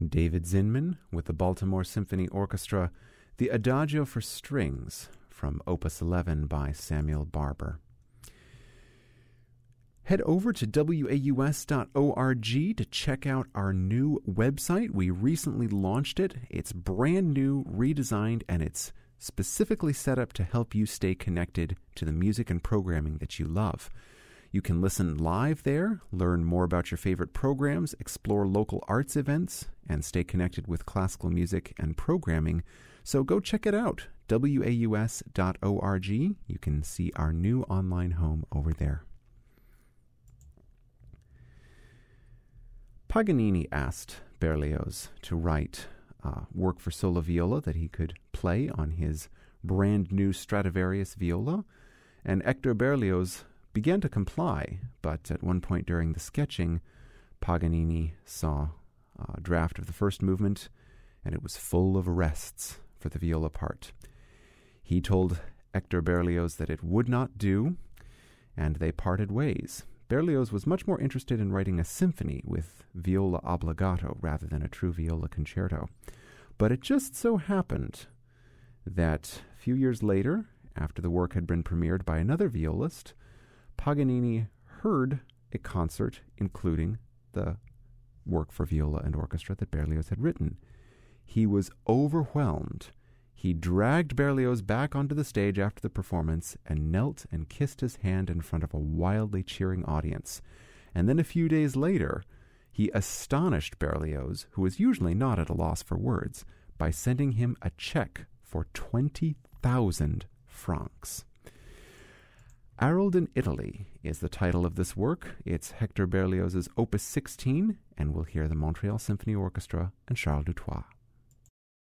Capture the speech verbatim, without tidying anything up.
David Zinman with the Baltimore Symphony Orchestra, the Adagio for Strings from Opus eleven by Samuel Barber. Head over to W A U S dot org to check out our new website. We recently launched it. It's brand new, redesigned, and it's specifically set up to help you stay connected to the music and programming that you love. You can listen live there, learn more about your favorite programs, explore local arts events, and stay connected with classical music and programming. So go check it out, W A U S dot org. You can see our new online home over there. Paganini asked Berlioz to write uh, work for solo viola that he could play on his brand new Stradivarius viola, and Hector Berlioz began to comply, but at one point during the sketching, Paganini saw a draft of the first movement, and it was full of arrests for the viola part. He told Hector Berlioz that it would not do, and they parted ways. Berlioz was much more interested in writing a symphony with viola obbligato rather than a true viola concerto. But it just so happened that a few years later, after the work had been premiered by another violist, Paganini heard a concert including the work for viola and orchestra that Berlioz had written. He was overwhelmed. He dragged Berlioz back onto the stage after the performance and knelt and kissed his hand in front of a wildly cheering audience. And then a few days later, he astonished Berlioz, who was usually not at a loss for words, by sending him a check for twenty thousand francs. Harold in Italy is the title of this work. It's Hector Berlioz's Opus sixteen, and we'll hear the Montreal Symphony Orchestra and Charles Dutoit.